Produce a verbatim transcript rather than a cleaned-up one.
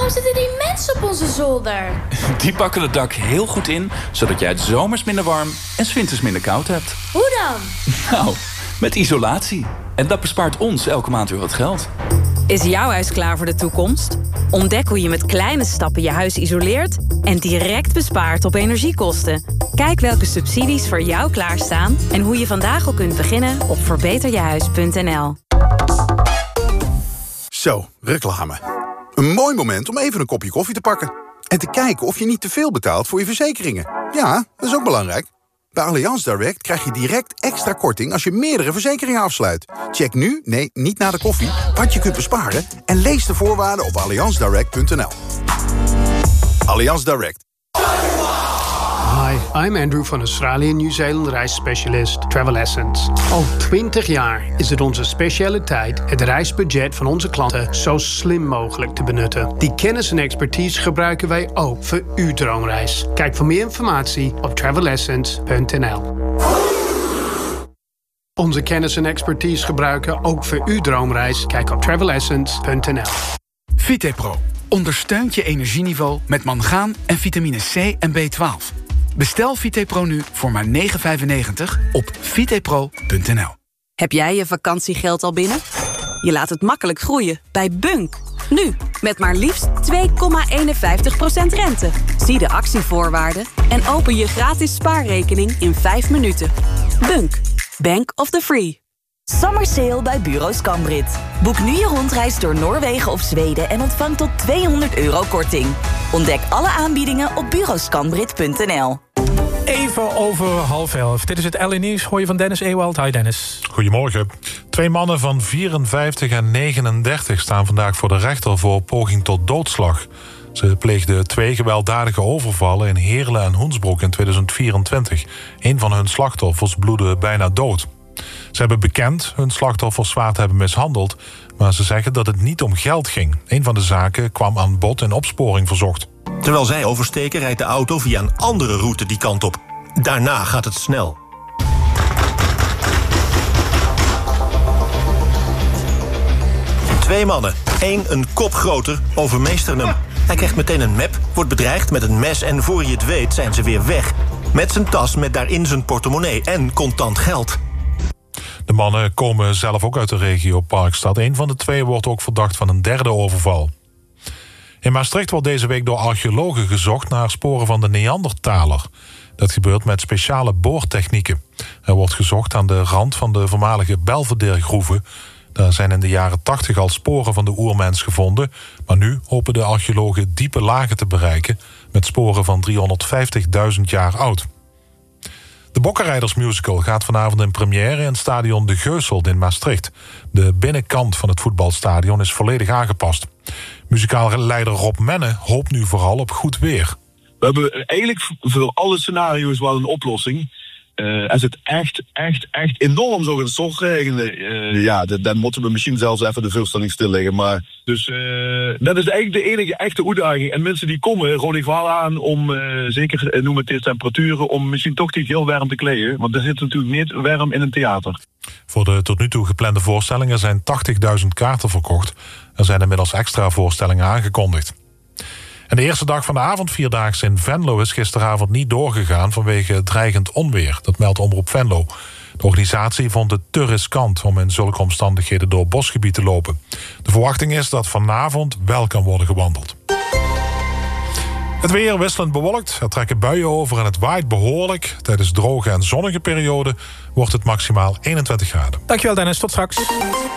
Waarom zitten die mensen op onze zolder? Die pakken het dak heel goed in, zodat jij het zomers minder warm en 's winters minder koud hebt. Hoe dan? Nou, met isolatie. En dat bespaart ons elke maand weer wat geld. Is jouw huis klaar voor de toekomst? Ontdek hoe je met kleine stappen je huis isoleert en direct bespaart op energiekosten. Kijk welke subsidies voor jou klaarstaan en hoe je vandaag al kunt beginnen op verbeter je huis punt n l. Zo, reclame. Een mooi moment om even een kopje koffie te pakken. En te kijken of je niet te veel betaalt voor je verzekeringen. Ja, dat is ook belangrijk. Bij Allianz Direct krijg je direct extra korting als je meerdere verzekeringen afsluit. Check nu, nee, niet na de koffie, wat je kunt besparen en lees de voorwaarden op allianz direct punt n l. Allianz Direct. Hi, I'm Andrew van Australië Nieuw-Zeeland reisspecialist Travel Essence. Al twintig jaar is het onze specialiteit het reisbudget van onze klanten zo slim mogelijk te benutten. Die kennis en expertise gebruiken wij ook voor uw droomreis. Kijk voor meer informatie op travel essence punt n l. Onze kennis en expertise gebruiken ook voor uw droomreis. Kijk op travel essence punt n l. Vitepro ondersteunt je energieniveau met mangaan en vitamine C en B twaalf. Bestel Vitepro nu voor maar negen vijfennegentig op vitepro punt n l. Heb jij je vakantiegeld al binnen? Je laat het makkelijk groeien bij Bunk. Nu, met maar liefst twee komma eenenvijftig procent rente. Zie de actievoorwaarden en open je gratis spaarrekening in vijf minuten. Bunk, Bank of the Free. Summer sale bij Bureau Scambrit. Boek nu je rondreis door Noorwegen of Zweden en ontvang tot tweehonderd euro korting. Ontdek alle aanbiedingen op bureau scambrit punt n l. Even over half elf. Dit is het L N Nieuws. Hoor je van Dennis Ewald. Hi Dennis. Goedemorgen. Twee mannen van vierenvijftig en negenendertig staan vandaag voor de rechter voor poging tot doodslag. Ze pleegden twee gewelddadige overvallen in Heerlen en Hoensbroek in tweeduizend vierentwintig. Een van hun slachtoffers bloedde bijna dood. Ze hebben bekend hun slachtoffers zwaar te hebben mishandeld, maar ze zeggen dat het niet om geld ging. Een van de zaken kwam aan bod in opsporing verzocht. Terwijl zij oversteken, rijdt de auto via een andere route die kant op. Daarna gaat het snel. Twee mannen, één een kop groter, overmeesteren hem. Hij krijgt meteen een map, wordt bedreigd met een mes en voor je het weet zijn ze weer weg. Met zijn tas met daarin zijn portemonnee en contant geld. De mannen komen zelf ook uit de regio Parkstad. Een van de twee wordt ook verdacht van een derde overval. In Maastricht wordt deze week door archeologen gezocht naar sporen van de Neandertaler. Dat gebeurt met speciale boortechnieken. Er wordt gezocht aan de rand van de voormalige Belvedere-groeven. Daar zijn in de jaren tachtig al sporen van de oermens gevonden. Maar nu hopen de archeologen diepe lagen te bereiken met sporen van driehonderdvijftigduizend jaar oud. De Bokkenrijders-musical gaat vanavond in première in het stadion De Geuselt in Maastricht. De binnenkant van het voetbalstadion is volledig aangepast. Muzikaalleider Rob Menne hoopt nu vooral op goed weer. We hebben eigenlijk voor alle scenario's wel een oplossing. Uh, als het echt, echt, echt enorm zou gaan stortregenen, uh, ja, dan, dan moeten we misschien zelfs even de voorstelling stilleggen. Maar dus uh, dat is eigenlijk de enige echte uitdaging. En mensen die komen, rol ik wel aan om, uh, zeker uh, noem het de temperaturen, om misschien toch niet heel warm te kleden. Want er zit natuurlijk niet warm in een theater. Voor de tot nu toe geplande voorstellingen zijn tachtigduizend kaarten verkocht. Er zijn inmiddels extra voorstellingen aangekondigd. En de eerste dag van de avondvierdaagse in Venlo is gisteravond niet doorgegaan vanwege dreigend onweer. Dat meldt Omroep Venlo. De organisatie vond het te riskant om in zulke omstandigheden door bosgebied te lopen. De verwachting is dat vanavond wel kan worden gewandeld. Het weer wisselend bewolkt. Er trekken buien over en het waait behoorlijk. Tijdens droge en zonnige perioden wordt het maximaal eenentwintig graden. Dankjewel Dennis, tot straks.